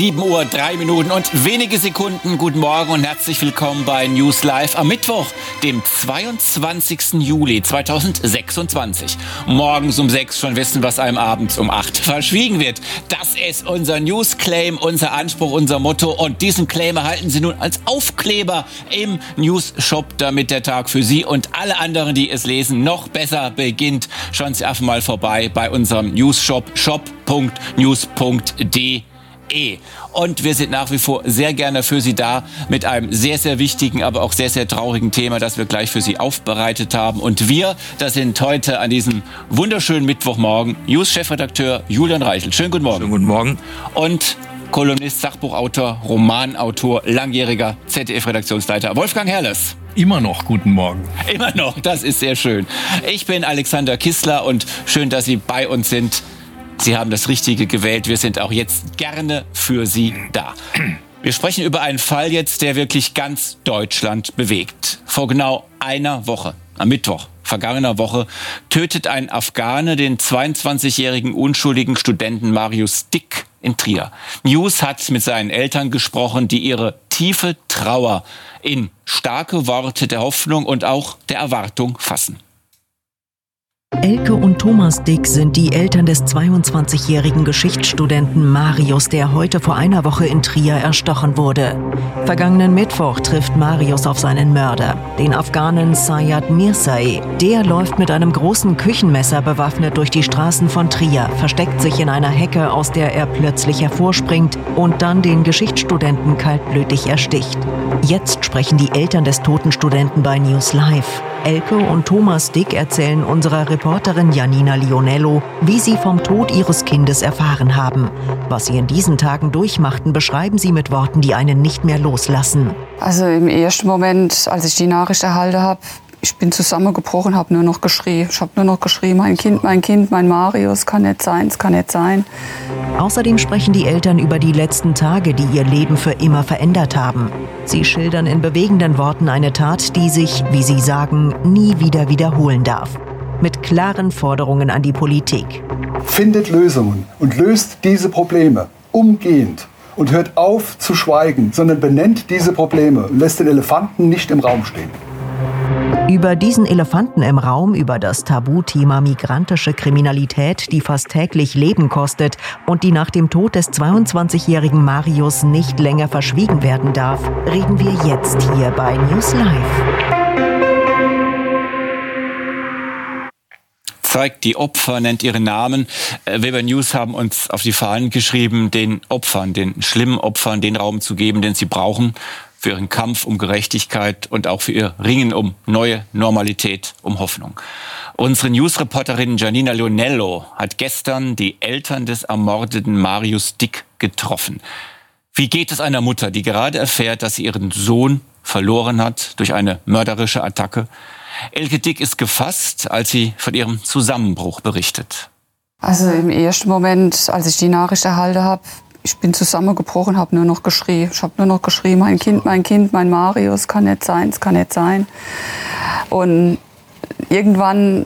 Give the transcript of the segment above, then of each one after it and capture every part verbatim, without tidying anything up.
sieben Uhr, drei Minuten und wenige Sekunden. Guten Morgen und herzlich willkommen bei News Live am Mittwoch, dem zweiundzwanzigsten Juli zweitausendsechsundzwanzig. Morgens um sechs schon wissen, was einem abends um acht verschwiegen wird. Das ist unser News-Claim, unser Anspruch, unser Motto. Und diesen Claim erhalten Sie nun als Aufkleber im News-Shop, damit der Tag für Sie und alle anderen, die es lesen, noch besser beginnt. Schauen Sie einfach mal vorbei bei unserem News-Shop, shop punkt news punkt de. Und wir sind nach wie vor sehr gerne für Sie da mit einem sehr, sehr wichtigen, aber auch sehr, sehr traurigen Thema, das wir gleich für Sie aufbereitet haben. Und wir, das sind heute an diesem wunderschönen Mittwochmorgen News-Chefredakteur Julian Reichel. Schönen guten Morgen. Schönen guten Morgen. Und Kolumnist, Sachbuchautor, Romanautor, langjähriger Z D F-Redaktionsleiter Wolfgang Herrles. Immer noch guten Morgen. Immer noch, das ist sehr schön. Ich bin Alexander Kissler und schön, dass Sie bei uns sind. Sie haben das Richtige gewählt. Wir sind auch jetzt gerne für Sie da. Wir sprechen über einen Fall jetzt, der wirklich ganz Deutschland bewegt. Vor genau einer Woche, am Mittwoch, vergangener Woche, tötet ein Afghane den zweiundzwanzigjährigen unschuldigen Studenten Marius Dick in Trier. News hat mit seinen Eltern gesprochen, die ihre tiefe Trauer in starke Worte der Hoffnung und auch der Erwartung fassen. Elke und Thomas Dick sind die Eltern des zweiundzwanzigjährigen Geschichtsstudenten Marius, der heute vor einer Woche in Trier erstochen wurde. Vergangenen Mittwoch trifft Marius auf seinen Mörder, den Afghanen Sayed Mirzai. Der läuft mit einem großen Küchenmesser bewaffnet durch die Straßen von Trier, versteckt sich in einer Hecke, aus der er plötzlich hervorspringt und dann den Geschichtsstudenten kaltblütig ersticht. Jetzt sprechen die Eltern des toten Studenten bei News Live. Elke und Thomas Dick erzählen unserer Reporterin Janina Lionello, wie sie vom Tod ihres Kindes erfahren haben. Was sie in diesen Tagen durchmachten, beschreiben sie mit Worten, die einen nicht mehr loslassen. Also im ersten Moment, als ich die Nachricht erhalten habe, ich bin zusammengebrochen, habe nur noch geschrien. Ich habe nur noch geschrien, mein Kind, mein Kind, mein Marius, kann nicht sein, es kann nicht sein. Außerdem sprechen die Eltern über die letzten Tage, die ihr Leben für immer verändert haben. Sie schildern in bewegenden Worten eine Tat, die sich, wie sie sagen, nie wieder wiederholen darf. Mit klaren Forderungen an die Politik. Findet Lösungen und löst diese Probleme umgehend. Und hört auf zu schweigen, sondern benennt diese Probleme und lässt den Elefanten nicht im Raum stehen. Über diesen Elefanten im Raum, über das Tabuthema migrantische Kriminalität, die fast täglich Leben kostet und die nach dem Tod des zweiundzwanzigjährigen Marius nicht länger verschwiegen werden darf, reden wir jetzt hier bei News Live. Zeigt die Opfer, nennt ihre Namen. Wir bei News haben uns auf die Fahnen geschrieben, den Opfern, den schlimmen Opfern, den Raum zu geben, den sie brauchen für ihren Kampf um Gerechtigkeit und auch für ihr Ringen um neue Normalität, um Hoffnung. Unsere News-Reporterin Janina Lionello hat gestern die Eltern des ermordeten Marius Dick getroffen. Wie geht es einer Mutter, die gerade erfährt, dass sie ihren Sohn verloren hat durch eine mörderische Attacke? Elke Dick ist gefasst, als sie von ihrem Zusammenbruch berichtet. Also im ersten Moment, als ich die Nachricht erhalten habe, ich bin zusammengebrochen, habe nur noch geschrien. Ich habe nur noch geschrien, mein Kind, mein Kind, mein Marius, kann nicht sein, es kann nicht sein. Und irgendwann,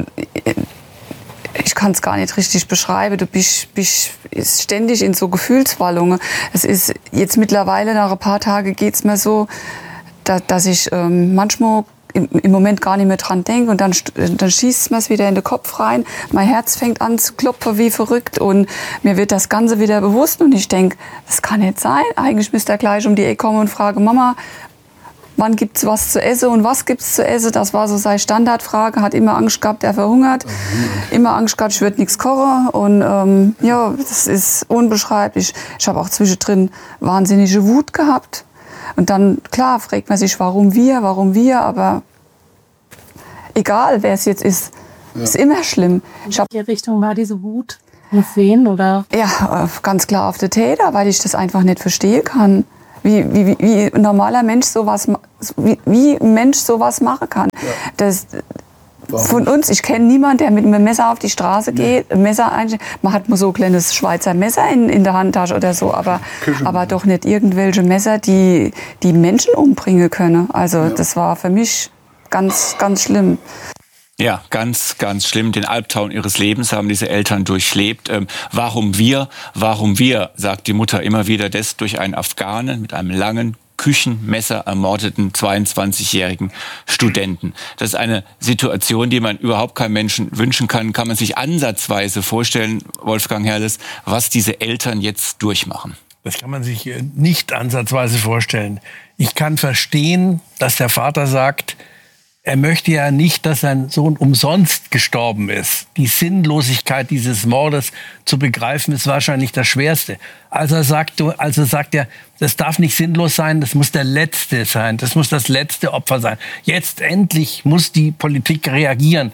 ich kann es gar nicht richtig beschreiben, du bist, bist ständig in so Gefühlswallungen. Es ist jetzt mittlerweile, nach ein paar Tagen geht es mir so, dass ich ähm, manchmal im, im Moment gar nicht mehr dran denke und dann, dann schießt mir es wieder in den Kopf rein. Mein Herz fängt an zu klopfen wie verrückt und mir wird das Ganze wieder bewusst und ich denke, das kann nicht sein. Eigentlich müsste er gleich um die Ecke kommen und fragen, Mama, wann gibt's was zu essen und was gibt's zu essen? Das war so seine Standardfrage. Hat immer Angst gehabt, er verhungert. Immer Angst gehabt, ich würde nichts kochen. Und ähm, ja, das ist unbeschreiblich. Ich habe auch zwischendrin wahnsinnige Wut gehabt. Und dann, klar, fragt man sich, warum wir, warum wir, aber egal, wer es jetzt ist, ja. Ist immer schlimm. In welche Richtung war diese Wut? Auf wen, oder? Ja, ganz klar auf den Täter, weil ich das einfach nicht verstehen kann. Wie, wie, wie ein normaler Mensch sowas, wie, wie ein Mensch sowas machen kann. Ja. Das, von uns, ich kenne niemanden, der mit einem Messer auf die Straße geht, ein Messer einsteckt. Man hat mal so ein kleines Schweizer Messer in, in der Handtasche oder so, aber, aber doch nicht irgendwelche Messer, die, die Menschen umbringen können. Also ja. Das war für mich ganz, ganz schlimm. Ja, ganz, ganz schlimm. Den Albtraum ihres Lebens haben diese Eltern durchlebt. Ähm, warum wir? Warum wir, sagt die Mutter immer wieder, des durch einen Afghanen mit einem langen Küchenmesser ermordeten zweiundzwanzigjährigen Studenten. Das ist eine Situation, die man überhaupt keinem Menschen wünschen kann. Kann man sich ansatzweise vorstellen, Wolfgang Herrles, was diese Eltern jetzt durchmachen? Das kann man sich nicht ansatzweise vorstellen. Ich kann verstehen, dass der Vater sagt, er möchte ja nicht, dass sein Sohn umsonst gestorben ist. Die Sinnlosigkeit dieses Mordes zu begreifen, ist wahrscheinlich das Schwerste. Also sagt, also sagt er, das darf nicht sinnlos sein, das muss der Letzte sein, das muss das letzte Opfer sein. Jetzt endlich muss die Politik reagieren.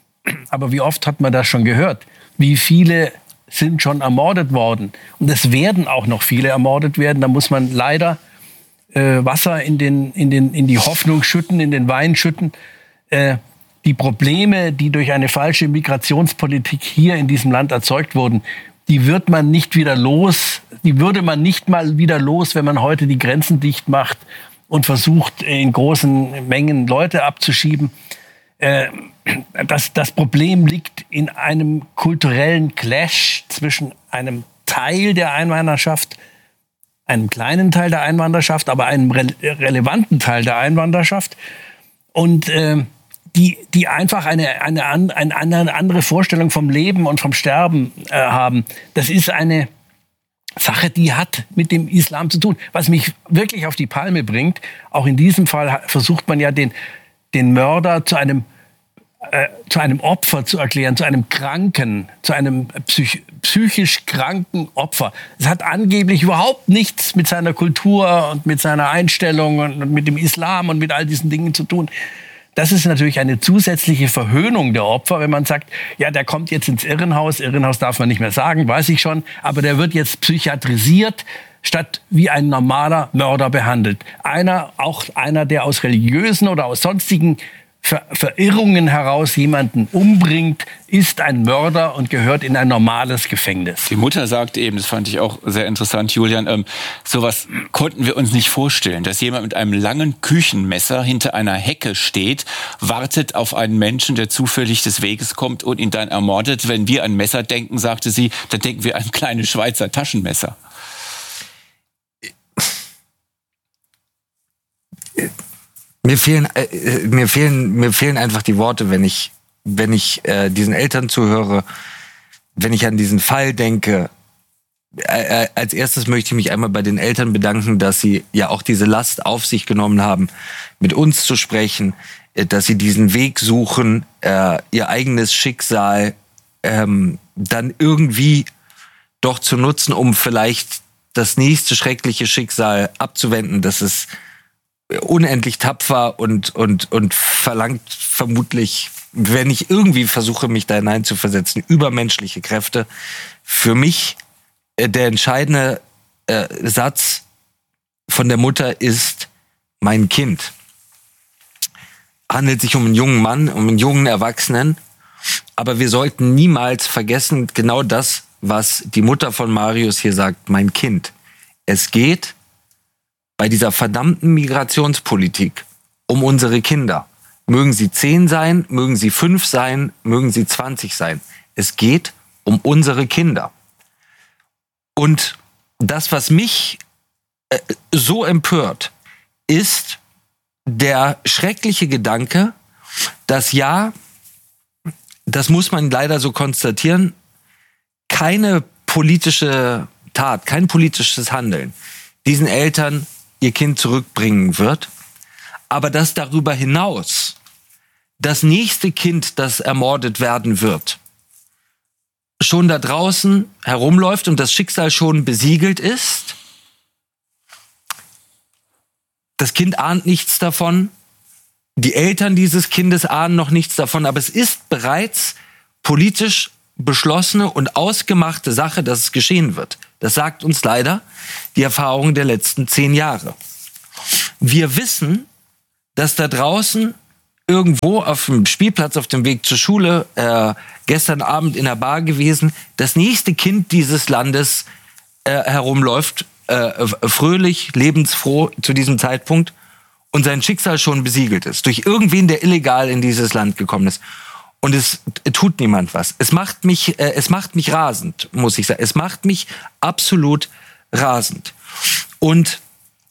Aber wie oft hat man das schon gehört? Wie viele sind schon ermordet worden? Und es werden auch noch viele ermordet werden. Da muss man leider Äh, Wasser in, den, in, den, in die Hoffnung schütten, in den Wein schütten. Äh, die Probleme, die durch eine falsche Migrationspolitik hier in diesem Land erzeugt wurden, die wird man nicht wieder los, die würde man nicht mal wieder los, wenn man heute die Grenzen dicht macht und versucht, in großen Mengen Leute abzuschieben. Äh, das, das Problem liegt in einem kulturellen Clash zwischen einem Teil der Einwanderschaft, einem kleinen Teil der Einwanderschaft, aber einem re- relevanten Teil der Einwanderschaft und äh, die, die einfach eine, eine, eine, eine andere Vorstellung vom Leben und vom Sterben äh, haben. Das ist eine Sache, die hat mit dem Islam zu tun. Was mich wirklich auf die Palme bringt, auch in diesem Fall versucht man ja den, den Mörder zu einem Äh, zu einem Opfer zu erklären, zu einem Kranken, zu einem psych- psychisch kranken Opfer. Es hat angeblich überhaupt nichts mit seiner Kultur und mit seiner Einstellung und, und mit dem Islam und mit all diesen Dingen zu tun. Das ist natürlich eine zusätzliche Verhöhnung der Opfer, wenn man sagt, ja, der kommt jetzt ins Irrenhaus. Irrenhaus darf man nicht mehr sagen, weiß ich schon, aber der wird jetzt psychiatrisiert, statt wie ein normaler Mörder behandelt. Einer, auch einer, der aus religiösen oder aus sonstigen Ver- Verirrungen heraus jemanden umbringt, ist ein Mörder und gehört in ein normales Gefängnis. Die Mutter sagte eben, das fand ich auch sehr interessant, Julian, ähm, sowas konnten wir uns nicht vorstellen, dass jemand mit einem langen Küchenmesser hinter einer Hecke steht, wartet auf einen Menschen, der zufällig des Weges kommt und ihn dann ermordet. Wenn wir an Messer denken, sagte sie, dann denken wir an kleine Schweizer Taschenmesser. Mir fehlen, äh, mir fehlen, mir fehlen einfach die Worte, wenn ich, wenn ich äh, diesen Eltern zuhöre, wenn ich an diesen Fall denke. Äh, als erstes möchte ich mich einmal bei den Eltern bedanken, dass sie ja auch diese Last auf sich genommen haben, mit uns zu sprechen, äh, dass sie diesen Weg suchen, äh, ihr eigenes Schicksal ähm, dann irgendwie doch zu nutzen, um vielleicht das nächste schreckliche Schicksal abzuwenden. Das ist unendlich tapfer und, und, und verlangt vermutlich, wenn ich irgendwie versuche, mich da hineinzuversetzen, übermenschliche Kräfte. Für mich äh, der entscheidende äh, Satz von der Mutter ist, mein Kind. Handelt sich um einen jungen Mann, um einen jungen Erwachsenen. Aber wir sollten niemals vergessen, genau das, was die Mutter von Marius hier sagt, mein Kind. Es geht bei dieser verdammten Migrationspolitik um unsere Kinder. Mögen sie zehn sein, mögen sie fünf sein, mögen sie zwanzig sein. Es geht um unsere Kinder. Und das, was mich äh, so empört, ist der schreckliche Gedanke, dass ja, das muss man leider so konstatieren, keine politische Tat, kein politisches Handeln diesen Eltern ihr Kind zurückbringen wird, aber dass darüber hinaus das nächste Kind, das ermordet werden wird, schon da draußen herumläuft und das Schicksal schon besiegelt ist. Das Kind ahnt nichts davon, die Eltern dieses Kindes ahnen noch nichts davon, aber es ist bereits politisch beschlossene und ausgemachte Sache, dass es geschehen wird. Das sagt uns leider die Erfahrung der letzten zehn Jahre. Wir wissen, dass da draußen irgendwo auf dem Spielplatz auf dem Weg zur Schule, äh, gestern Abend in der Bar gewesen, das nächste Kind dieses Landes äh, herumläuft, äh, fröhlich, lebensfroh zu diesem Zeitpunkt und sein Schicksal schon besiegelt ist. Durch irgendwen, der illegal in dieses Land gekommen ist. Und es tut niemand was. Es macht mich, äh, es macht mich rasend, muss ich sagen. Es macht mich absolut rasend. Und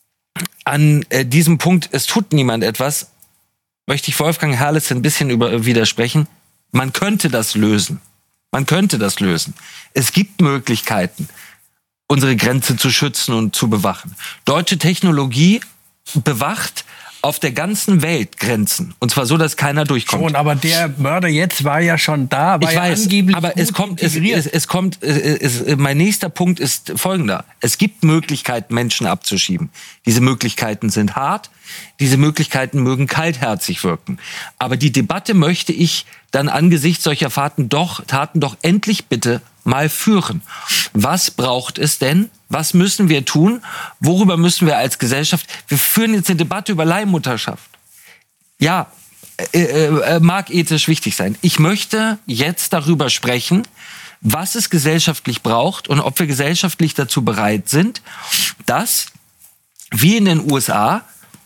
an äh, diesem Punkt, es tut niemand etwas, möchte ich Wolfgang Herrles ein bisschen über, widersprechen. Man könnte das lösen. Man könnte das lösen. Es gibt Möglichkeiten, unsere Grenze zu schützen und zu bewachen. Deutsche Technologie bewacht auf der ganzen Welt Grenzen. Und zwar so, dass keiner durchkommt. Schon, aber der Mörder jetzt war ja schon da, war ich ja weiß, angeblich aber es gut kommt, es, integriert. es, es kommt, es, es, mein nächster Punkt ist folgender. Es gibt Möglichkeiten, Menschen abzuschieben. Diese Möglichkeiten sind hart. Diese Möglichkeiten mögen kaltherzig wirken. Aber die Debatte möchte ich dann angesichts solcher Taten doch, Taten doch endlich bitte mal führen. Was braucht es denn? Was müssen wir tun? Worüber müssen wir als Gesellschaft? Wir führen jetzt eine Debatte über Leihmutterschaft. Ja, äh, äh, mag ethisch wichtig sein. Ich möchte jetzt darüber sprechen, was es gesellschaftlich braucht und ob wir gesellschaftlich dazu bereit sind, dass, wie in den U S A,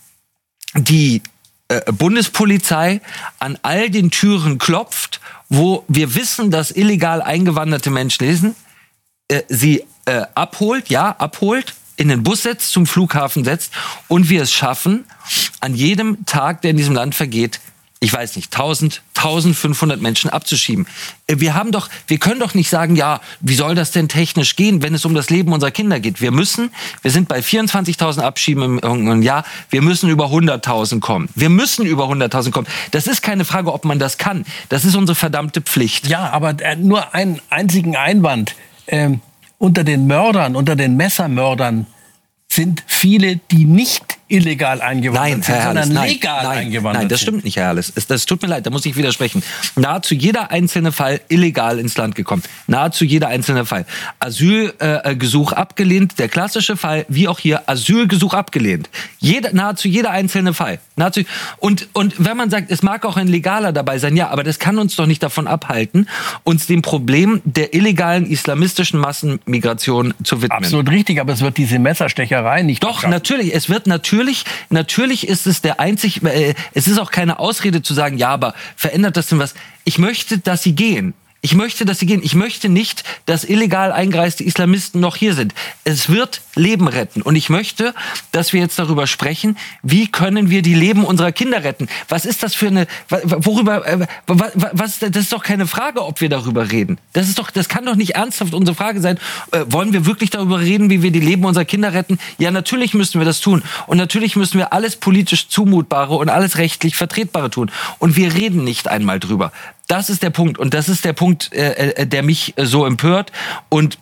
die äh, Bundespolizei an all den Türen klopft, wo wir wissen, dass illegal eingewanderte Menschen lesen, äh, sie äh, abholt, ja, abholt, in den Bus setzt, zum Flughafen setzt und wir es schaffen, an jedem Tag, der in diesem Land vergeht, ich weiß nicht, tausend, tausendfünfhundert Menschen abzuschieben. Wir haben doch, wir können doch nicht sagen, ja, wie soll das denn technisch gehen, wenn es um das Leben unserer Kinder geht? Wir müssen, wir sind bei vierundzwanzigtausend Abschieben im, im Jahr, wir müssen über hunderttausend kommen. Wir müssen über hunderttausend kommen. Das ist keine Frage, ob man das kann. Das ist unsere verdammte Pflicht. Ja, aber äh, nur einen einzigen Einwand. Ähm, unter den Mördern, unter den Messermördern sind viele, die nicht illegal eingewandert Nein, sind, Herr sondern Herrles, nein, legal nein, eingewandert nein, das sind. stimmt nicht, Herr Herrles. Es, das tut mir leid, da muss ich widersprechen. Nahezu jeder einzelne Fall illegal ins Land gekommen. Nahezu jeder einzelne Fall. Asylgesuch äh, abgelehnt, der klassische Fall, wie auch hier, Asylgesuch abgelehnt. Jeder, nahezu jeder einzelne Fall. Nahezu, und, und wenn man sagt, es mag auch ein Legaler dabei sein, ja, aber das kann uns doch nicht davon abhalten, uns dem Problem der illegalen islamistischen Massenmigration zu widmen. Absolut richtig, aber es wird diese Messerstecherei nicht Doch, schaffen. natürlich. Es wird natürlich, natürlich ist es der einzig, äh, es ist auch keine Ausrede zu sagen, ja, aber verändert das denn was? Ich möchte, dass sie gehen. Ich möchte, dass sie gehen. Ich möchte nicht, dass illegal eingereiste Islamisten noch hier sind. Es wird Leben retten. Und ich möchte, dass wir jetzt darüber sprechen, wie können wir die Leben unserer Kinder retten? Was ist das für eine, worüber, was, das ist doch keine Frage, ob wir darüber reden. Das ist doch, das kann doch nicht ernsthaft unsere Frage sein. Äh, wollen wir wirklich darüber reden, wie wir die Leben unserer Kinder retten? Ja, natürlich müssen wir das tun. Und natürlich müssen wir alles politisch Zumutbare und alles rechtlich Vertretbare tun. Und wir reden nicht einmal drüber. Das ist der Punkt. Und das ist der Punkt, äh, der mich äh, so empört. Und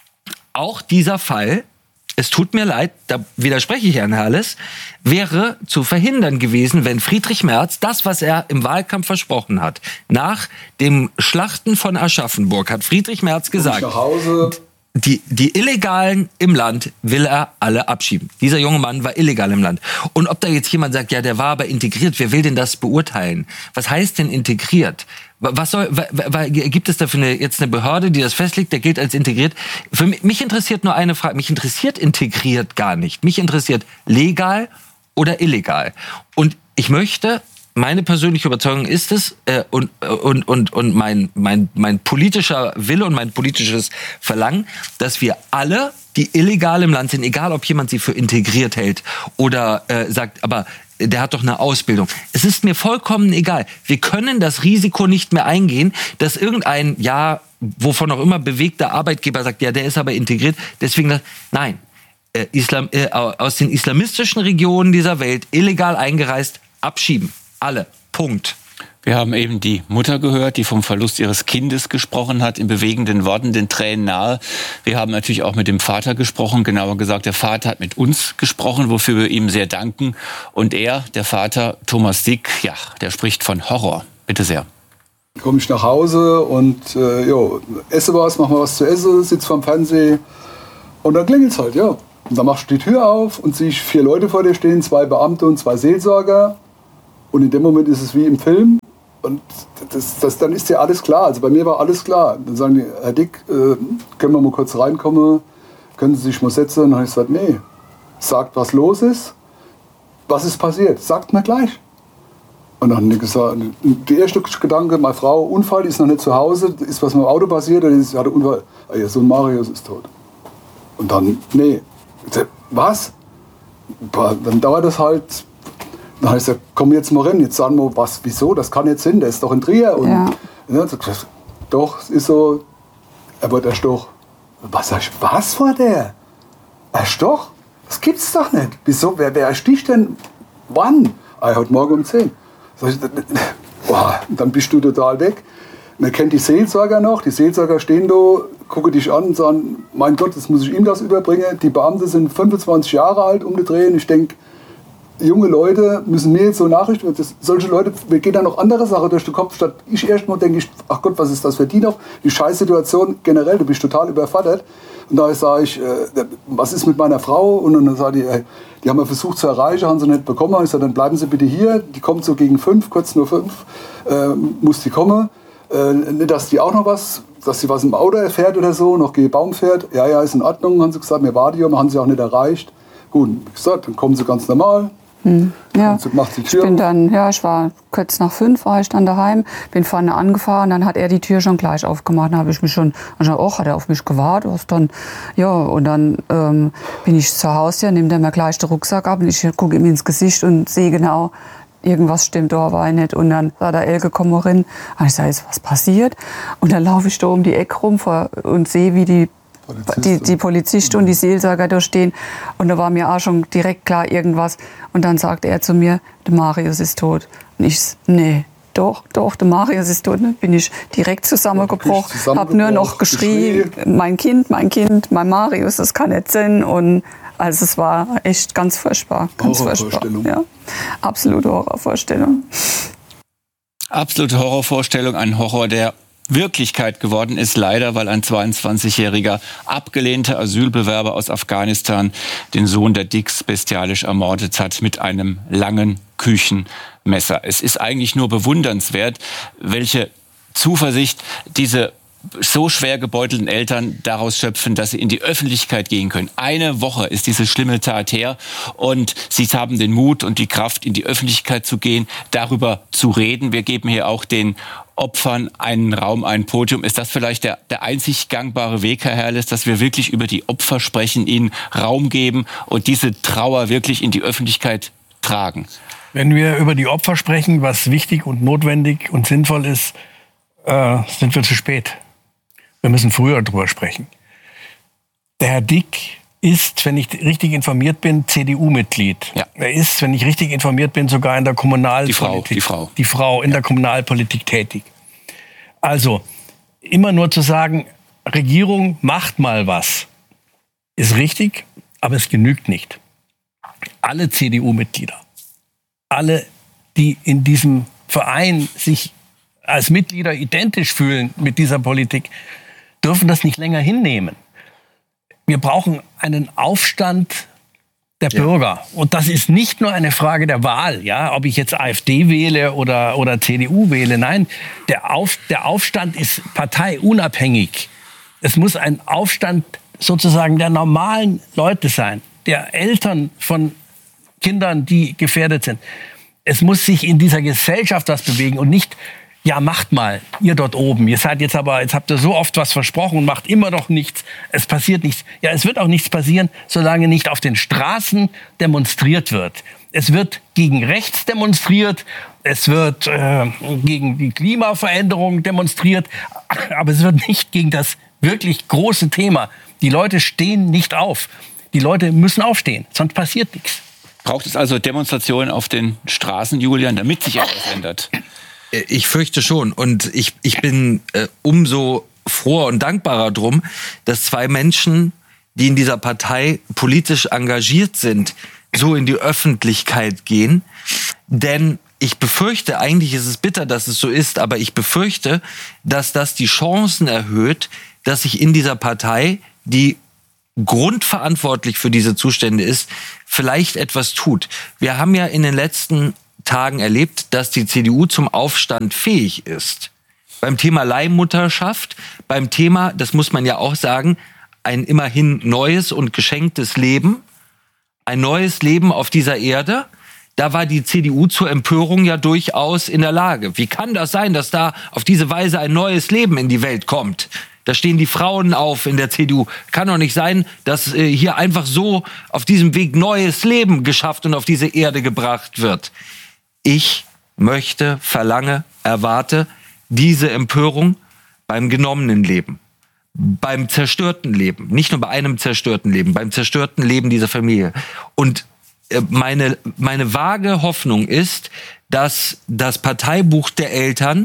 auch dieser Fall, es tut mir leid, da widerspreche ich Herrn Herrles, wäre zu verhindern gewesen, wenn Friedrich Merz das, was er im Wahlkampf versprochen hat, nach dem Schlachten von Aschaffenburg, hat Friedrich Merz gesagt, nach Hause. Die, die Illegalen im Land will er alle abschieben. Dieser junge Mann war illegal im Land. Und ob da jetzt jemand sagt, ja, der war aber integriert, wer will denn das beurteilen? Was heißt denn integriert? Was soll, gibt es dafür eine, jetzt eine Behörde, die das festlegt, der gilt als integriert? Für mich, mich interessiert nur eine Frage. Mich interessiert integriert gar nicht. Mich interessiert legal oder illegal. Und ich möchte, meine persönliche Überzeugung ist es, äh, und, und, und, und mein, mein, mein politischer Wille und mein politisches Verlangen, dass wir alle, die illegal im Land sind, egal ob jemand sie für integriert hält oder äh, sagt, aber der hat doch eine Ausbildung. Es ist mir vollkommen egal. Wir können das Risiko nicht mehr eingehen, dass irgendein, ja, wovon auch immer bewegter Arbeitgeber sagt, ja, der ist aber integriert. Deswegen, nein, äh, Islam, äh, aus den islamistischen Regionen dieser Welt illegal eingereist, abschieben. Alle. Punkt. Wir haben eben die Mutter gehört, die vom Verlust ihres Kindes gesprochen hat, in bewegenden Worten, den Tränen nahe. Wir haben natürlich auch mit dem Vater gesprochen, genauer gesagt, der Vater hat mit uns gesprochen, wofür wir ihm sehr danken. Und er, der Vater, Thomas Dick, ja, der spricht von Horror. Bitte sehr. Komme ich nach Hause und äh, jo, esse was, mach mal was zu essen, sitze vorm Fernsehen und dann klingelt's halt, ja. Und dann machst du die Tür auf und siehst vier Leute vor dir stehen, zwei Beamte und zwei Seelsorger. Und in dem Moment ist es wie im Film. Und das, das, dann ist ja alles klar. Also bei mir war alles klar. Dann sagen die, Herr Dick, äh, können wir mal kurz reinkommen? Können Sie sich mal setzen? Und dann habe ich gesagt, nee, sagt, was los ist. Was ist passiert? Sagt mir gleich. Und dann habe ich gesagt, der erste Gedanke, meine Frau, Unfall, die ist noch nicht zu Hause, ist was mit dem Auto passiert, oder ist, hat einen Unfall, ah, ihr Sohn Marius ist tot. Und dann, nee, ich sag, was? Dann dauert das halt, dann habe ich gesagt, komm jetzt mal rein, jetzt sagen wir, was, wieso, das kann jetzt hin, der ist doch in Trier. Und, ja. Ja, doch, es ist so, er wird erstochen. Was, sag ich, was war der? Erstochen? Das gibt's doch nicht. Wieso, wer, wer ersticht denn, wann? Ah, heute Morgen um zehn. Sag ich, boah, dann bist du total weg. Man kennt die Seelsorger noch, die Seelsorger stehen da, gucken dich an und sagen, mein Gott, jetzt muss ich ihm das überbringen. Die Beamten sind fünfundzwanzig Jahre alt, umgedreht. Ich denke, junge Leute müssen mir jetzt so Nachrichten, das, solche Leute, mir gehen da noch andere Sachen durch den Kopf, statt ich erstmal denke, ich, ach Gott, was ist das für die noch? Die Scheißsituation generell, du bist total überfordert. Und da sage ich, äh, was ist mit meiner Frau? Und dann sage ich, äh, die haben wir versucht zu erreichen, haben sie nicht bekommen. Ich sage, dann bleiben Sie bitte hier, die kommt so gegen fünf, kurz nur fünf, äh, muss die kommen. Äh, nicht, dass die auch noch was, dass sie was im Auto erfährt oder so, noch gegen Baum fährt. Ja, ja, ist in Ordnung, haben sie gesagt, wir warten hier, wir haben sie auch nicht erreicht. Gut, wie gesagt, dann kommen sie ganz normal. Hm, ja. Macht die Tür. Ich bin dann, ja, ich war kurz nach fünf, war ich dann daheim, bin vorne angefahren, dann hat er die Tür schon gleich aufgemacht, dann habe ich mich schon, also, oh, hat er auf mich gewartet, was dann, ja, und dann ähm, bin ich zu Hause, nimmt er mir gleich den Rucksack ab und ich gucke ihm ins Gesicht und sehe genau, irgendwas stimmt da aber nicht. Und dann war der Elke, komm mal rein, und ich sage, ist was passiert? Und dann laufe ich da um die Ecke rum vor, und sehe, wie die Die, die Polizisten und die Seelsorger da stehen. Und da war mir auch schon direkt klar irgendwas. Und dann sagte er zu mir, der Marius ist tot. Und ich, nee, doch, doch, der Marius ist tot. Dann bin ich direkt zusammengebrochen, zusammengebrochen habe nur noch geschrien, mein Kind, mein Kind, mein Marius, das kann nicht sein. Und also es war echt ganz furchtbar. Ganz furchtbar. Ja, absolute Horrorvorstellung. Absolute Horrorvorstellung, ein Horror, der Wirklichkeit geworden ist, leider, weil ein zweiundzwanzigjähriger abgelehnter Asylbewerber aus Afghanistan den Sohn der Dicks bestialisch ermordet hat mit einem langen Küchenmesser. Es ist eigentlich nur bewundernswert, welche Zuversicht diese so schwer gebeutelten Eltern daraus schöpfen, dass sie in die Öffentlichkeit gehen können. Eine Woche ist diese schlimme Tat her und sie haben den Mut und die Kraft, in die Öffentlichkeit zu gehen, darüber zu reden. Wir geben hier auch den Opfern einen Raum, ein Podium. Ist das vielleicht der, der einzig gangbare Weg, Herr Herrles, dass wir wirklich über die Opfer sprechen, ihnen Raum geben und diese Trauer wirklich in die Öffentlichkeit tragen? Wenn wir über die Opfer sprechen, was wichtig und notwendig und sinnvoll ist, äh, sind wir zu spät. Wir müssen früher drüber sprechen. Der Herr Dick ist, wenn ich richtig informiert bin, C D U-Mitglied. Ja. Er ist, wenn ich richtig informiert bin, sogar in der Kommunalpolitik. Die Frau, die Frau. Die Frau in ja. der Kommunalpolitik tätig. Also, immer nur zu sagen, Regierung macht mal was, ist richtig, aber es genügt nicht. Alle C D U-Mitglieder, alle, die in diesem Verein sich als Mitglieder identisch fühlen mit dieser Politik, dürfen das nicht länger hinnehmen. Wir brauchen einen Aufstand der ja. Bürger. Und das ist nicht nur eine Frage der Wahl, ja, ob ich jetzt AfD wähle oder, oder C D U wähle. Nein, der, Auf, der Aufstand ist parteiunabhängig. Es muss ein Aufstand sozusagen der normalen Leute sein, der Eltern von Kindern, die gefährdet sind. Es muss sich in dieser Gesellschaft was bewegen und nicht, ja, macht mal, ihr dort oben. Ihr seid jetzt aber, jetzt habt ihr so oft was versprochen und macht immer noch nichts. Es passiert nichts. Ja, es wird auch nichts passieren, solange nicht auf den Straßen demonstriert wird. Es wird gegen rechts demonstriert. Es wird äh, gegen die Klimaveränderung demonstriert. Aber es wird nicht gegen das wirklich große Thema. Die Leute stehen nicht auf. Die Leute müssen aufstehen, sonst passiert nichts. Braucht es also Demonstrationen auf den Straßen, Julian, damit sich etwas ändert? Ich fürchte schon. Und ich, ich bin äh, umso froher und dankbarer drum, dass zwei Menschen, die in dieser Partei politisch engagiert sind, so in die Öffentlichkeit gehen. Denn ich befürchte, eigentlich ist es bitter, dass es so ist, aber ich befürchte, dass das die Chancen erhöht, dass sich in dieser Partei, die grundverantwortlich für diese Zustände ist, vielleicht etwas tut. Wir haben ja in den letzten Tagen erlebt, dass die C D U zum Aufstand fähig ist. Beim Thema Leihmutterschaft, beim Thema, das muss man ja auch sagen, ein immerhin neues und geschenktes Leben, ein neues Leben auf dieser Erde. da war die C D U zur Empörung ja durchaus in der Lage. Wie kann das sein, dass da auf diese Weise ein neues Leben in die Welt kommt? Da stehen die Frauen auf in der C D U. Kann doch nicht sein, dass äh, hier einfach so auf diesem Weg neues Leben geschafft und auf diese Erde gebracht wird. Ich möchte, verlange, erwarte diese Empörung beim genommenen Leben, beim zerstörten Leben, nicht nur bei einem zerstörten Leben, beim zerstörten Leben dieser Familie. Und äh, meine, meine vage Hoffnung ist, dass das Parteibuch der Eltern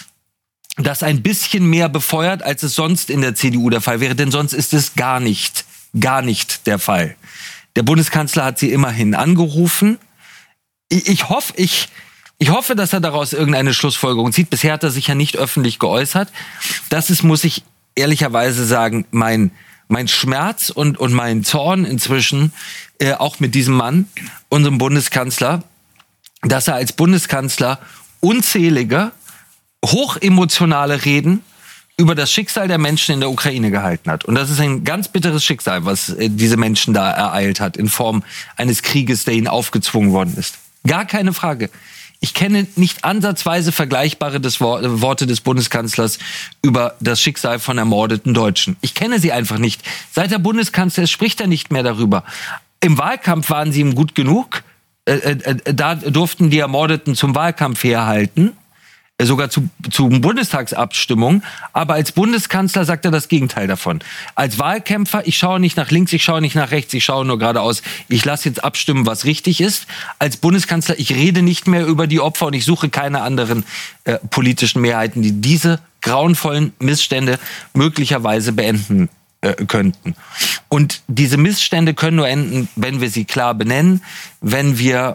das ein bisschen mehr befeuert, als es sonst in der C D U der Fall wäre. Denn sonst ist es gar nicht, gar nicht der Fall. Der Bundeskanzler hat sie immerhin angerufen. Ich, ich hoffe, ich, ich hoffe, dass er daraus irgendeine Schlussfolgerung zieht. Bisher hat er sich ja nicht öffentlich geäußert. Das ist, muss ich ehrlicherweise sagen, mein, mein Schmerz und, und mein Zorn inzwischen, äh, auch mit diesem Mann, unserem Bundeskanzler, dass er als Bundeskanzler unzählige hochemotionale Reden über das Schicksal der Menschen in der Ukraine gehalten hat. Und das ist ein ganz bitteres Schicksal, was diese Menschen da ereilt hat, in Form eines Krieges, der ihnen aufgezwungen worden ist. Gar keine Frage. Ich kenne nicht ansatzweise vergleichbare des Wor- Worte des Bundeskanzlers über das Schicksal von ermordeten Deutschen. Ich kenne sie einfach nicht. Seit der Bundeskanzler ist, spricht er nicht mehr darüber. Im Wahlkampf waren sie ihm gut genug. Äh, äh, da durften die Ermordeten zum Wahlkampf herhalten. Sogar zu, zu Bundestagsabstimmung. Aber als Bundeskanzler sagt er das Gegenteil davon. Als Wahlkämpfer, ich schaue nicht nach links, ich schaue nicht nach rechts, ich schaue nur geradeaus. Ich lasse jetzt abstimmen, was richtig ist. Als Bundeskanzler, ich rede nicht mehr über die Opfer und ich suche keine anderen äh, politischen Mehrheiten, die diese grauenvollen Missstände möglicherweise beenden äh, könnten. Und diese Missstände können nur enden, wenn wir sie klar benennen, wenn wir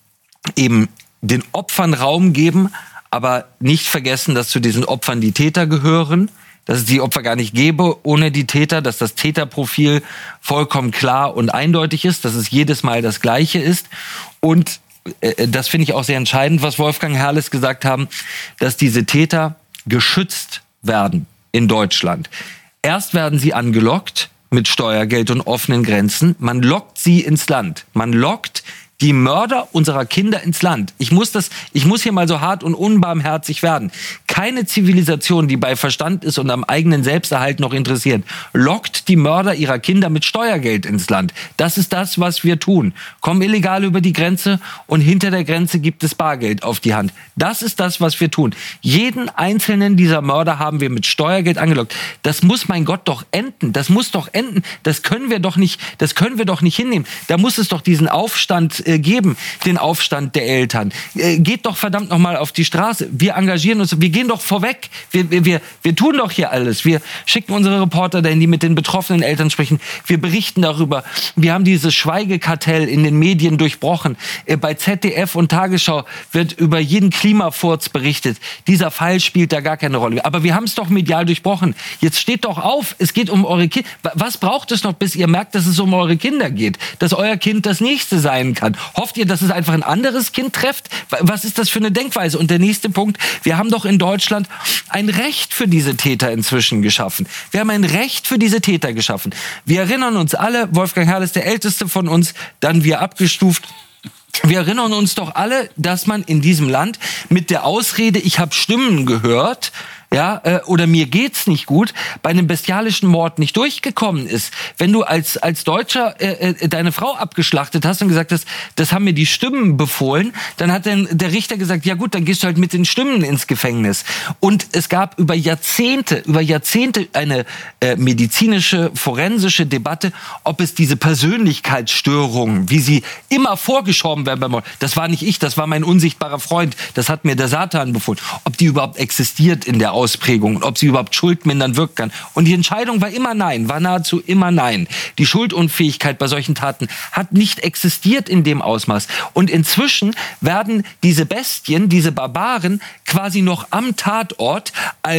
eben den Opfern Raum geben, aber nicht vergessen, dass zu diesen Opfern die Täter gehören, dass es die Opfer gar nicht gäbe ohne die Täter, dass das Täterprofil vollkommen klar und eindeutig ist, dass es jedes Mal das Gleiche ist. Und äh, das finde ich auch sehr entscheidend, was Wolfgang Herrles gesagt haben, dass diese Täter geschützt werden in Deutschland. Erst werden sie angelockt mit Steuergeld und offenen Grenzen. Man lockt sie ins Land. Man lockt die Mörder unserer Kinder ins Land. Ich muss das, ich muss hier mal so hart und unbarmherzig werden. Keine Zivilisation, die bei Verstand ist und am eigenen Selbsterhalt noch interessiert, lockt die Mörder ihrer Kinder mit Steuergeld ins Land. Das ist das, was wir tun. Kommen illegal über die Grenze und hinter der Grenze gibt es Bargeld auf die Hand. Das ist das, was wir tun. Jeden einzelnen dieser Mörder haben wir mit Steuergeld angelockt. Das muss, mein Gott, doch enden. Das muss doch enden. Das können wir doch nicht, das können wir doch nicht hinnehmen. Da muss es doch diesen Aufstand geben, den Aufstand der Eltern. Geht doch verdammt noch mal auf die Straße. Wir engagieren uns, wir gehen doch vorweg. Wir, wir, wir, wir tun doch hier alles. Wir schicken unsere Reporter dahin, die mit den betroffenen Eltern sprechen. Wir berichten darüber. Wir haben dieses Schweigekartell in den Medien durchbrochen. Bei Z D F und Tagesschau wird über jeden Klimafurz berichtet. Dieser Fall spielt da gar keine Rolle. Aber wir haben es doch medial durchbrochen. Jetzt steht doch auf, es geht um eure Kinder. Was braucht es noch, bis ihr merkt, dass es um eure Kinder geht? Dass euer Kind das Nächste sein kann? Hofft ihr, dass es einfach ein anderes Kind trifft? Was ist das für eine Denkweise? Und der nächste Punkt, wir haben doch in Deutschland ein Recht für diese Täter inzwischen geschaffen. Wir haben ein Recht für diese Täter geschaffen. Wir erinnern uns alle, Wolfgang Herrles, der älteste von uns, dann wir abgestuft. Wir erinnern uns doch alle, dass man in diesem Land mit der Ausrede, ich habe Stimmen gehört, ja, äh, oder mir geht's nicht gut, bei einem bestialischen Mord nicht durchgekommen ist. Wenn du als als Deutscher äh, äh, deine Frau abgeschlachtet hast und gesagt hast, das haben mir die Stimmen befohlen, dann hat dann der Richter gesagt, ja gut, dann gehst du halt mit den Stimmen ins Gefängnis. Und es gab über Jahrzehnte, über Jahrzehnte eine äh, medizinische, forensische Debatte, ob es diese Persönlichkeitsstörungen, wie sie immer vorgeschoben werden beim Mord, das war nicht ich, das war mein unsichtbarer Freund, das hat mir der Satan befohlen, ob die überhaupt existiert in der Ausprägung und ob sie überhaupt schuldmindernd wirken kann. Und die Entscheidung war immer nein, war nahezu immer nein. Die Schuldunfähigkeit bei solchen Taten hat nicht existiert in dem Ausmaß. Und inzwischen werden diese Bestien, diese Barbaren quasi noch am Tatort als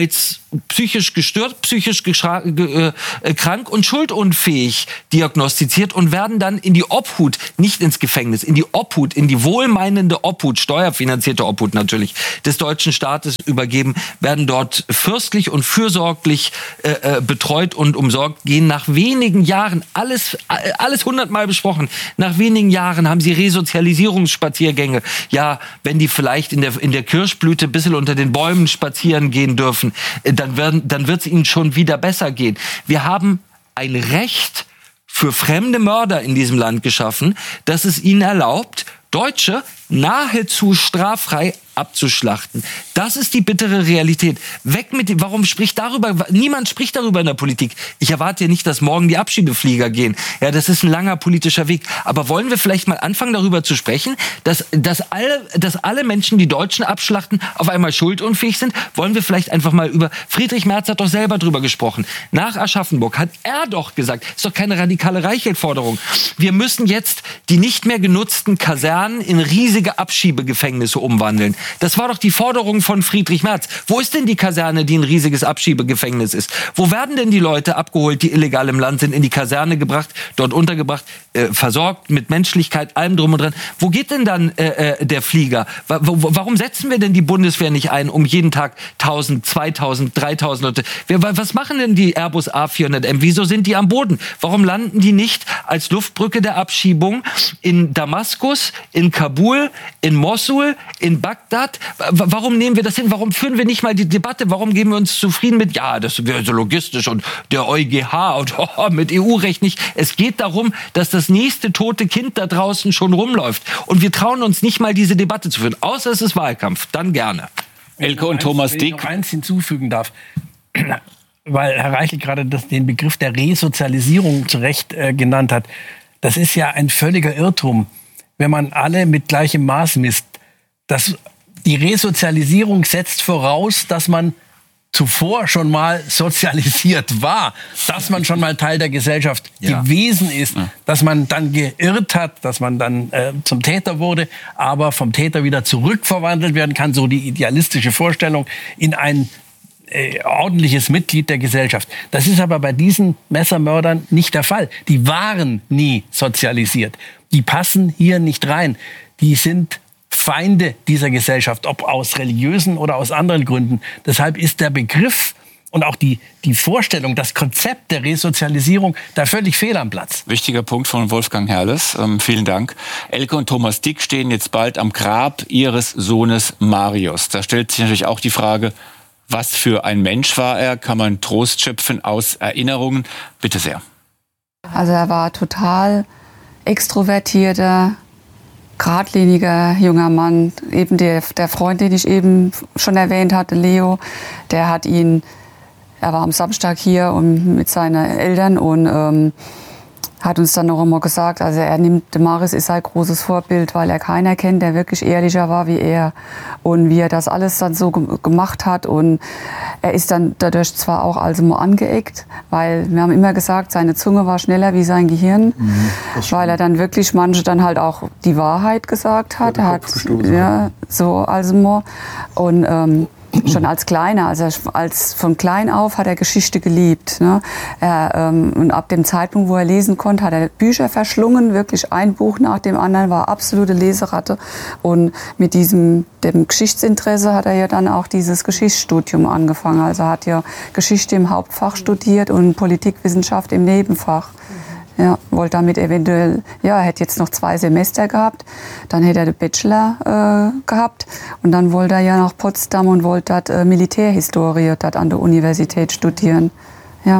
psychisch gestört, psychisch geschra- ge- äh, krank und schuldunfähig diagnostiziert und werden dann in die Obhut, nicht ins Gefängnis, in die Obhut, in die wohlmeinende Obhut, steuerfinanzierte Obhut natürlich, des deutschen Staates übergeben, werden dort fürstlich und fürsorglich äh, betreut und umsorgt, gehen nach wenigen Jahren, alles, alles hundertmal besprochen, nach wenigen Jahren haben sie Resozialisierungsspaziergänge. Ja, wenn die vielleicht in der, in der Kirschblüte ein bisschen unter den Bäumen spazieren gehen dürfen, dann werden, dann wird es ihnen schon wieder besser gehen. Wir haben ein Recht für fremde Mörder in diesem Land geschaffen, dass es ihnen erlaubt, Deutsche nahezu straffrei abzuschlachten. Das ist die bittere Realität. Weg mit dem, warum spricht darüber, niemand spricht darüber in der Politik. Ich erwarte ja nicht, dass morgen die Abschiebeflieger gehen. Ja, das ist ein langer politischer Weg. Aber wollen wir vielleicht mal anfangen, darüber zu sprechen, dass, dass alle, dass alle Menschen, die Deutschen abschlachten, auf einmal schuldunfähig sind? Wollen wir vielleicht einfach mal über, Friedrich Merz hat doch selber drüber gesprochen. Nach Aschaffenburg hat er doch gesagt, ist doch keine radikale Reichelt-Forderung. Wir müssen jetzt die nicht mehr genutzten Kasernen in riesige Abschiebegefängnisse umwandeln. Das war doch die Forderung von Friedrich Merz. Wo ist denn die Kaserne, die ein riesiges Abschiebegefängnis ist? Wo werden denn die Leute abgeholt, die illegal im Land sind, in die Kaserne gebracht, dort untergebracht, äh, versorgt mit Menschlichkeit, allem drum und dran? Wo geht denn dann äh, äh, der Flieger? Wa- wo, warum setzen wir denn die Bundeswehr nicht ein, um jeden Tag tausend, zweitausend, dreitausend Leute? Wer, was machen denn die Airbus A vierhundert M? Wieso sind die am Boden? Warum landen die nicht als Luftbrücke der Abschiebung in Damaskus, in Kabul, in Mossul, in Bagdad? Warum nehmen wir das hin? Warum führen wir nicht mal die Debatte? Warum geben wir uns zufrieden mit, ja, das wäre so logistisch und der EuGH und oh, mit E U-Recht nicht. Es geht darum, dass das nächste tote Kind da draußen schon rumläuft. Und wir trauen uns nicht mal, diese Debatte zu führen. Außer es ist Wahlkampf. Dann gerne. Elke und Thomas Dick. Wenn ich noch eins hinzufügen darf, weil Herr Reichel gerade das, den Begriff der Resozialisierung zu Recht äh, genannt hat. Das ist ja ein völliger Irrtum, wenn man alle mit gleichem Maß misst. Das Die Resozialisierung setzt voraus, dass man zuvor schon mal sozialisiert war, dass man schon mal Teil der Gesellschaft ja. gewesen ist, ja. dass man dann geirrt hat, dass man dann äh, zum Täter wurde, aber vom Täter wieder zurückverwandelt werden kann, so die idealistische Vorstellung, in ein äh, ordentliches Mitglied der Gesellschaft. Das ist aber bei diesen Messermördern nicht der Fall. Die waren nie sozialisiert. Die passen hier nicht rein. Die sind Feinde dieser Gesellschaft, ob aus religiösen oder aus anderen Gründen. Deshalb ist der Begriff und auch die, die Vorstellung, das Konzept der Resozialisierung da völlig fehl am Platz. Wichtiger Punkt von Wolfgang Herrles. Ähm, vielen Dank. Elke und Thomas Dick stehen jetzt bald am Grab ihres Sohnes Marius. Da stellt sich natürlich auch die Frage, was für ein Mensch war er? Kann man Trost schöpfen aus Erinnerungen? Bitte sehr. Also er war total extrovertierter, geradliniger junger Mann. Eben der, der Freund, den ich eben schon erwähnt hatte, Leo, der hat ihn, er war am Samstag hier und mit seinen Eltern und ähm, hat uns dann noch einmal gesagt, also er nimmt, der Marius ist sein großes Vorbild, weil er keiner kennt, der wirklich ehrlicher war wie er und wie er das alles dann so ge- gemacht hat und er ist dann dadurch zwar auch also mal angeeckt, weil wir haben immer gesagt, seine Zunge war schneller wie sein Gehirn, mhm, weil er dann wirklich manche dann halt auch die Wahrheit gesagt hat, er hat ja so also mal und ähm, schon als Kleiner, also als von klein auf hat er Geschichte geliebt. Ne? Er, ähm, und ab dem Zeitpunkt, wo er lesen konnte, hat er Bücher verschlungen, wirklich ein Buch nach dem anderen, war absolute Leseratte. Und mit diesem dem Geschichtsinteresse hat er ja dann auch dieses Geschichtsstudium angefangen. Also er hat ja Geschichte im Hauptfach studiert und Politikwissenschaft im Nebenfach. Ja, wollte damit eventuell, ja, er hätte jetzt noch zwei Semester gehabt, dann hätte er den Bachelor äh, gehabt und dann wollte er ja nach Potsdam und wollte dort äh, Militärhistorie dort an der Universität studieren. Ja.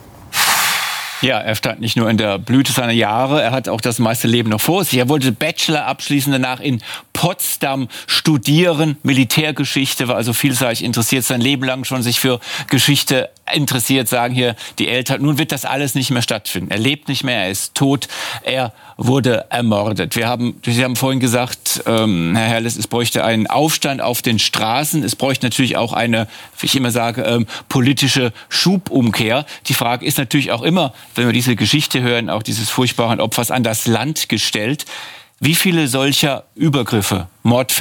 Ja, er stand nicht nur in der Blüte seiner Jahre, er hat auch das meiste Leben noch vor sich. Er wollte Bachelor abschließen, danach in Potsdam studieren, Militärgeschichte, war also vielseitig interessiert, sein Leben lang schon sich für Geschichte interessiert, sagen hier die Eltern. Nun wird das alles nicht mehr stattfinden. Er lebt nicht mehr, er ist tot, er wurde ermordet. Wir haben, Sie haben vorhin gesagt, ähm, Herr Herrles, es bräuchte einen Aufstand auf den Straßen. Es bräuchte natürlich auch eine, wie ich immer sage, ähm, politische Schubumkehr. Die Frage ist natürlich auch immer, wenn wir diese Geschichte hören, auch dieses furchtbaren Opfers an das Land gestellt, wie viele solcher Übergriffe, Mordfälle,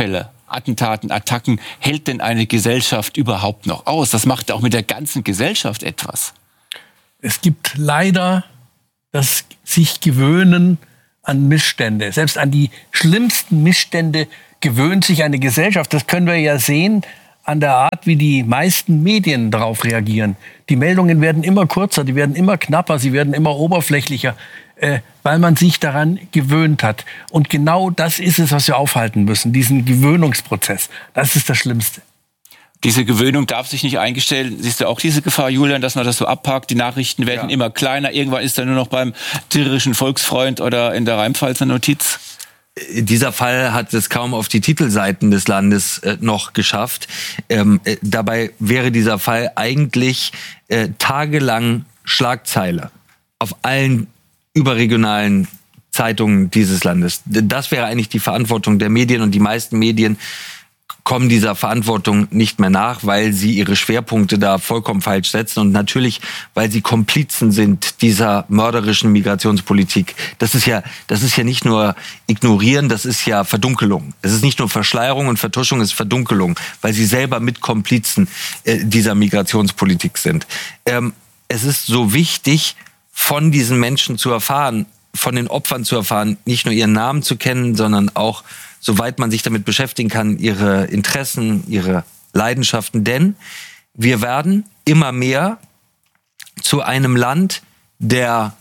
Attentaten, Attacken hält denn eine Gesellschaft überhaupt noch aus? Das macht auch mit der ganzen Gesellschaft etwas. Es gibt leider das sich gewöhnen an Missstände. Selbst an die schlimmsten Missstände gewöhnt sich eine Gesellschaft. Das können wir ja sehen an der Art, wie die meisten Medien darauf reagieren. Die Meldungen werden immer kürzer, die werden immer knapper, sie werden immer oberflächlicher, äh, weil man sich daran gewöhnt hat. Und genau das ist es, was wir aufhalten müssen, diesen Gewöhnungsprozess. Das ist das Schlimmste. Diese Gewöhnung darf sich nicht einstellen. Siehst du auch diese Gefahr, Julian, dass man das so abpackt? Die Nachrichten werden ja immer kleiner. Irgendwann ist er nur noch beim tierischen Volksfreund oder in der Rheinpfalzer Notiz. Dieser Fall hat es kaum auf die Titelseiten des Landes äh, noch geschafft. Ähm, äh, dabei wäre dieser Fall eigentlich äh, tagelang Schlagzeile auf allen überregionalen Zeitungen dieses Landes. Das wäre eigentlich die Verantwortung der Medien, und die meisten Medien kommen dieser Verantwortung nicht mehr nach, weil sie ihre Schwerpunkte da vollkommen falsch setzen und natürlich, weil sie Komplizen sind dieser mörderischen Migrationspolitik. Das ist ja, das ist ja nicht nur Ignorieren, das ist ja Verdunkelung. Es ist nicht nur Verschleierung und Vertuschung, es ist Verdunkelung, weil sie selber mit Komplizen äh, dieser Migrationspolitik sind. Ähm, es ist so wichtig, von diesen Menschen zu erfahren, von den Opfern zu erfahren, nicht nur ihren Namen zu kennen, sondern auch, soweit man sich damit beschäftigen kann, ihre Interessen, ihre Leidenschaften. Denn wir werden immer mehr zu einem Land der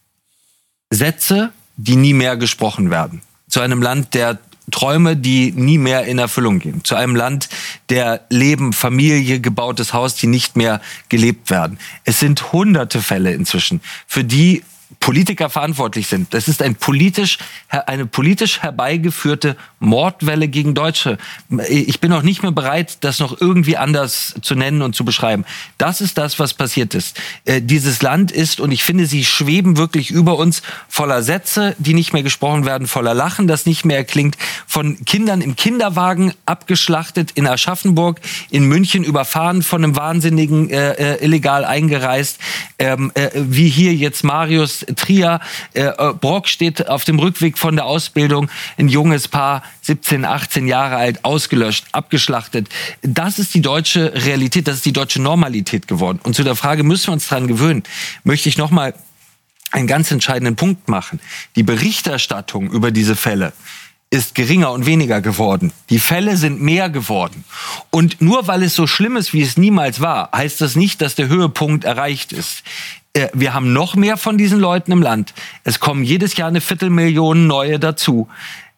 Sätze, die nie mehr gesprochen werden. Zu einem Land der Träume, die nie mehr in Erfüllung gehen. Zu einem Land der Leben, Familie, gebautes Haus, die nicht mehr gelebt werden. Es sind hunderte Fälle inzwischen, für die Politiker verantwortlich sind. Das ist ein politisch, eine politisch herbeigeführte Mordwelle gegen Deutsche. Ich bin auch nicht mehr bereit, das noch irgendwie anders zu nennen und zu beschreiben. Das ist das, was passiert ist. Äh, dieses Land ist, und ich finde, sie schweben wirklich über uns, voller Sätze, die nicht mehr gesprochen werden, voller Lachen, das nicht mehr erklingt, von Kindern im Kinderwagen abgeschlachtet, in Aschaffenburg, in München überfahren, von einem Wahnsinnigen äh, äh, illegal eingereist, ähm, äh, wie hier jetzt Marius Trier, äh, Brock steht auf dem Rückweg von der Ausbildung, ein junges Paar, siebzehn, achtzehn Jahre alt, ausgelöscht, abgeschlachtet. Das ist die deutsche Realität, das ist die deutsche Normalität geworden. Und zu der Frage, müssen wir uns dran gewöhnen, möchte ich noch mal einen ganz entscheidenden Punkt machen. Die Berichterstattung über diese Fälle ist geringer und weniger geworden. Die Fälle sind mehr geworden. Und nur weil es so schlimm ist, wie es niemals war, heißt das nicht, dass der Höhepunkt erreicht ist. Wir haben noch mehr von diesen Leuten im Land. Es kommen jedes Jahr eine Viertelmillion neue dazu.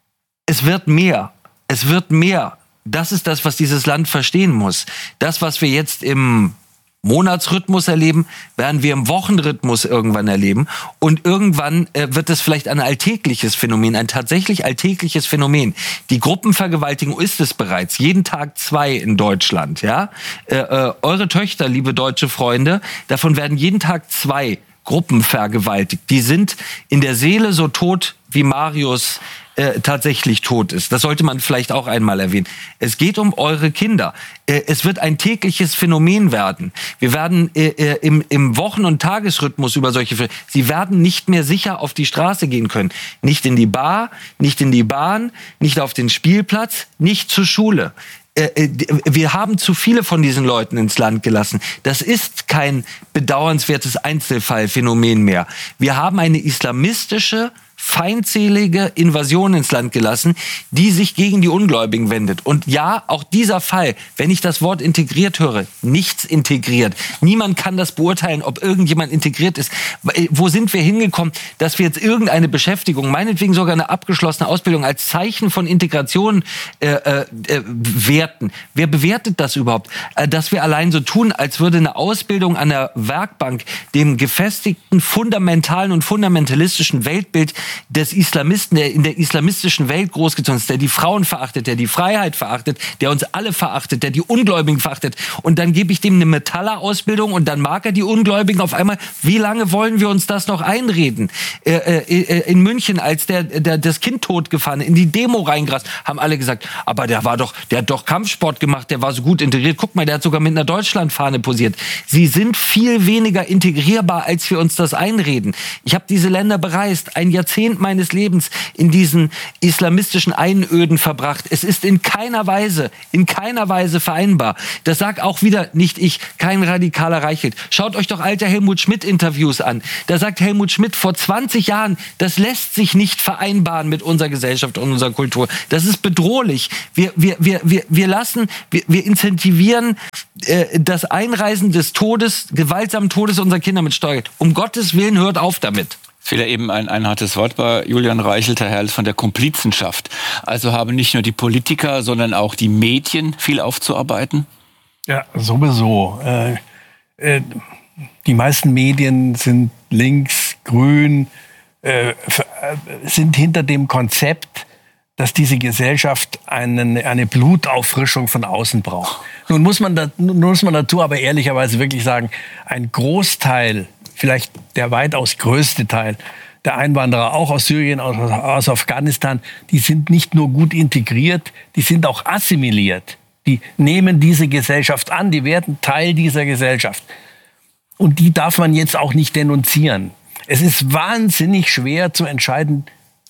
Es wird mehr. Es wird mehr. Das ist das, was dieses Land verstehen muss. Das, was wir jetzt im Monatsrhythmus erleben, werden wir im Wochenrhythmus irgendwann erleben. Und irgendwann äh, wird es vielleicht ein alltägliches Phänomen, ein tatsächlich alltägliches Phänomen. Die Gruppenvergewaltigung ist es bereits. Jeden Tag zwei in Deutschland. Ja, äh, äh, eure Töchter, liebe deutsche Freunde, davon werden jeden Tag zwei Gruppen vergewaltigt. Die sind in der Seele so tot, wie Marius äh, tatsächlich tot ist. Das sollte man vielleicht auch einmal erwähnen. Es geht um eure Kinder. Äh, es wird ein tägliches Phänomen werden. Wir werden äh, äh, im, im Wochen- und Tagesrhythmus über solche Fälle, sie werden nicht mehr sicher auf die Straße gehen können. Nicht in die Bar, nicht in die Bahn, nicht auf den Spielplatz, nicht zur Schule. Wir haben zu viele von diesen Leuten ins Land gelassen. Das ist kein bedauernswertes Einzelfallphänomen mehr. Wir haben eine islamistische, feindselige Invasion ins Land gelassen, die sich gegen die Ungläubigen wendet. Und ja, auch dieser Fall, wenn ich das Wort integriert höre, nichts integriert. Niemand kann das beurteilen, ob irgendjemand integriert ist. Wo sind wir hingekommen, dass wir jetzt irgendeine Beschäftigung, meinetwegen sogar eine abgeschlossene Ausbildung als Zeichen von Integration äh, äh, werten? Wer bewertet das überhaupt? Äh, dass wir allein so tun, als würde eine Ausbildung an der Werkbank dem gefestigten, fundamentalen und fundamentalistischen Weltbild des Islamisten, der in der islamistischen Welt großgezogen ist, der die Frauen verachtet, der die Freiheit verachtet, der uns alle verachtet, der die Ungläubigen verachtet. Und dann gebe ich dem eine Metaller-Ausbildung und dann mag er die Ungläubigen auf einmal. Wie lange wollen wir uns das noch einreden? Äh, äh, in München, als der, der das Kind totgefahren, in die Demo reingerast, haben alle gesagt, aber der war doch, der hat doch Kampfsport gemacht, der war so gut integriert. Guck mal, der hat sogar mit einer Deutschlandfahne posiert. Sie sind viel weniger integrierbar, als wir uns das einreden. Ich habe diese Länder bereist, ein Jahrzehnt Jahrzehnt meines Lebens in diesen islamistischen Einöden verbracht. Es ist in keiner Weise, in keiner Weise vereinbar. Das sagt auch wieder nicht ich, kein radikaler Reichelt. Schaut euch doch alte Helmut Schmidt-Interviews an. Da sagt Helmut Schmidt vor zwanzig Jahren, das lässt sich nicht vereinbaren mit unserer Gesellschaft und unserer Kultur. Das ist bedrohlich. Wir, wir, wir, wir, wir lassen, wir, wir incentivieren äh, das Einreisen des Todes, gewaltsamen Todes unserer Kinder mit Steuergeld. Um Gottes Willen, hört auf damit. Es fiel ja eben ein, ein hartes Wort bei Julian Reichelt, Herr Herrl, von der Komplizenschaft. Also haben nicht nur die Politiker, sondern auch die Medien viel aufzuarbeiten? Ja, sowieso. Äh, äh, die meisten Medien sind links, grün, äh, sind hinter dem Konzept, dass diese Gesellschaft eine, eine Blutauffrischung von außen braucht. Nun muss man, da, nun muss man dazu aber ehrlicherweise wirklich sagen, ein Großteil, vielleicht der weitaus größte Teil der Einwanderer, auch aus Syrien, aus, aus Afghanistan, die sind nicht nur gut integriert, die sind auch assimiliert. Die nehmen diese Gesellschaft an, die werden Teil dieser Gesellschaft. Und die darf man jetzt auch nicht denunzieren. Es ist wahnsinnig schwer zu entscheiden,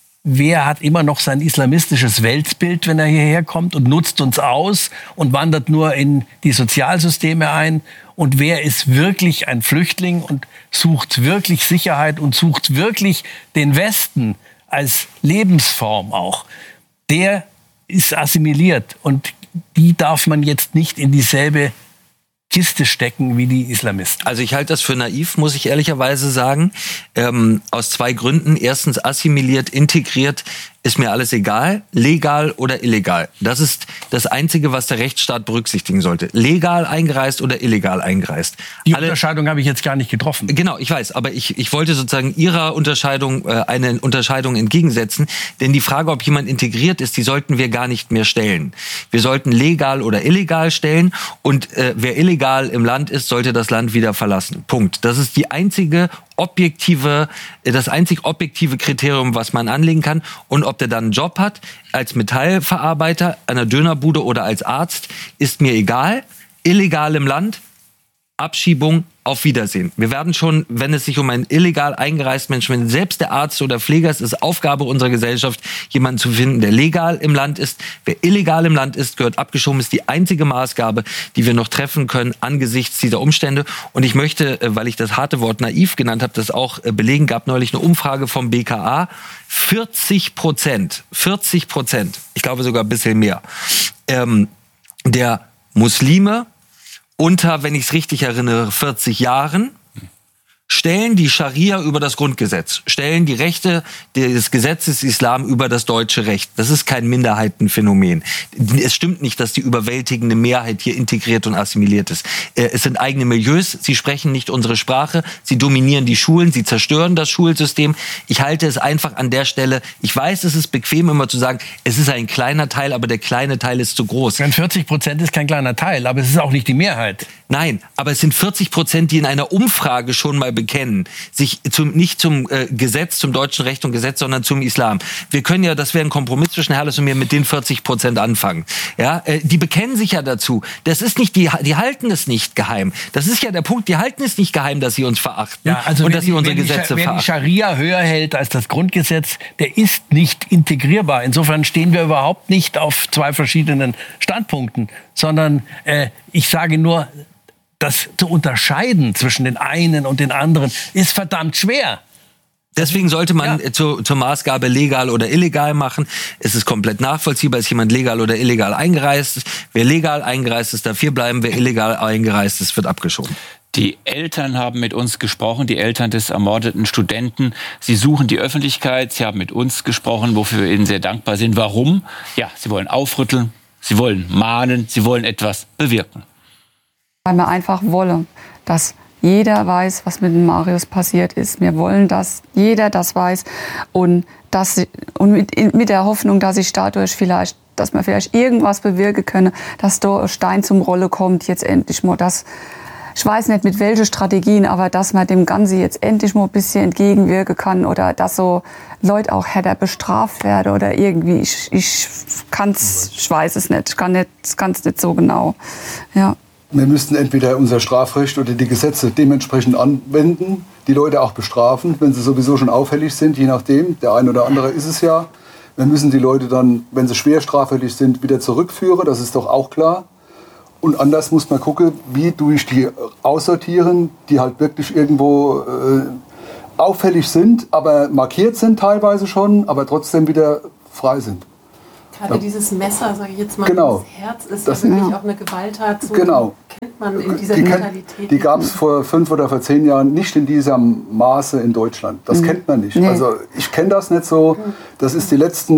wer hat immer noch sein islamistisches Weltbild, wenn er hierher kommt und nutzt uns aus und wandert nur in die Sozialsysteme ein. Und wer ist wirklich ein Flüchtling und sucht wirklich Sicherheit und sucht wirklich den Westen als Lebensform auch. Der ist assimiliert und die darf man jetzt nicht in dieselbe Kiste stecken wie die Islamisten. Also ich halte das für naiv, muss ich ehrlicherweise sagen. Ähm, aus zwei Gründen. Erstens, assimiliert, integriert ist mir alles egal, legal oder illegal. Das ist das Einzige, was der Rechtsstaat berücksichtigen sollte. Legal eingereist oder illegal eingereist. Die Alle, Unterscheidung habe ich jetzt gar nicht getroffen. Genau, ich weiß, aber ich, ich wollte sozusagen Ihrer Unterscheidung äh, eine Unterscheidung entgegensetzen. Denn die Frage, ob jemand integriert ist, die sollten wir gar nicht mehr stellen. Wir sollten legal oder illegal stellen und äh, wer illegal im Land ist, sollte das Land wieder verlassen. Punkt. Das ist die einzige objektive, das einzig objektive Kriterium, was man anlegen kann. Und ob der dann einen Job hat, als Metallverarbeiter, einer Dönerbude oder als Arzt, ist mir egal. Illegal im Land, Abschiebung, auf Wiedersehen. Wir werden schon, wenn es sich um einen illegal eingereisten Menschen, wenn selbst der Arzt oder Pfleger ist, ist Aufgabe unserer Gesellschaft, jemanden zu finden, der legal im Land ist. Wer illegal im Land ist, gehört abgeschoben, ist die einzige Maßgabe, die wir noch treffen können angesichts dieser Umstände. Und ich möchte, weil ich das harte Wort naiv genannt habe, das auch belegen, gab neulich eine Umfrage vom B K A. vierzig Prozent, vierzig Prozent, ich glaube sogar ein bisschen mehr, ähm, der Muslime unter, wenn ich es richtig erinnere, vierzig Jahren, stellen die Scharia über das Grundgesetz, stellen die Rechte des Gesetzes Islam über das deutsche Recht. Das ist kein Minderheitenphänomen. Es stimmt nicht, dass die überwältigende Mehrheit hier integriert und assimiliert ist. Es sind eigene Milieus, sie sprechen nicht unsere Sprache, sie dominieren die Schulen, sie zerstören das Schulsystem. Ich halte es einfach an der Stelle, ich weiß, es ist bequem immer zu sagen, es ist ein kleiner Teil, aber der kleine Teil ist zu groß. vierzig Prozent ist kein kleiner Teil, aber es ist auch nicht die Mehrheit. Nein, aber es sind vierzig Prozent, die in einer Umfrage schon mal bekennen, sich zum, nicht zum äh, Gesetz, zum deutschen Recht und Gesetz, sondern zum Islam. Wir können ja, das wäre ein Kompromiss zwischen Herrles und mir, mit den vierzig Prozent anfangen. Ja, äh, die bekennen sich ja dazu. Das ist nicht, die, die halten es nicht geheim. Das ist ja der Punkt, die halten es nicht geheim, dass sie uns verachten ja, also und dass sie unsere die, Gesetze wer verachten. Wer die Scharia höher hält als das Grundgesetz, der ist nicht integrierbar. Insofern stehen wir überhaupt nicht auf zwei verschiedenen Standpunkten, sondern äh, ich sage nur, das zu unterscheiden zwischen den einen und den anderen ist verdammt schwer. Deswegen sollte man ja. zu, zur Maßgabe legal oder illegal machen. Es ist komplett nachvollziehbar, ist jemand legal oder illegal eingereist. Wer legal eingereist ist, darf hier bleiben. Wer illegal eingereist ist, wird abgeschoben. Die Eltern haben mit uns gesprochen, die Eltern des ermordeten Studenten. Sie suchen die Öffentlichkeit, sie haben mit uns gesprochen, wofür wir ihnen sehr dankbar sind. Warum? Ja, sie wollen aufrütteln, sie wollen mahnen, sie wollen etwas bewirken. Weil wir einfach wollen, dass jeder weiß, was mit dem Marius passiert ist. Wir wollen, dass jeder das weiß und, dass, und mit, mit der Hoffnung, dass ich dadurch vielleicht, dass wir vielleicht irgendwas bewirken können, dass da ein Stein zum Rolle kommt, jetzt endlich mal das. Ich weiß nicht, mit welchen Strategien, aber dass man dem Ganzen jetzt endlich mal ein bisschen entgegenwirken kann oder dass so Leute auch härter bestraft werden oder irgendwie. Ich, ich kann's, ich weiß es nicht. Ich kann nicht, kann's nicht so genau. Ja. wir müssten entweder unser Strafrecht oder die Gesetze dementsprechend anwenden, die Leute auch bestrafen, wenn sie sowieso schon auffällig sind, je nachdem, der eine oder andere ist es ja. Wir müssen die Leute dann, wenn sie schwer straffällig sind, wieder zurückführen, das ist doch auch klar. Und anders muss man gucken, wie tue ich die aussortieren, die halt wirklich irgendwo äh, auffällig sind, aber markiert sind teilweise schon, aber trotzdem wieder frei sind. Gerade ja. dieses Messer, sage ich jetzt mal, genau. das Herz ist das, ja wirklich ja. auch eine Gewalttat. So genau. kennt man in dieser die Mentalität. Die gab es vor fünf oder vor zehn Jahren nicht in diesem Maße in Deutschland. Das mhm. kennt man nicht. Nee. Also ich kenne das nicht so. Das ist die letzten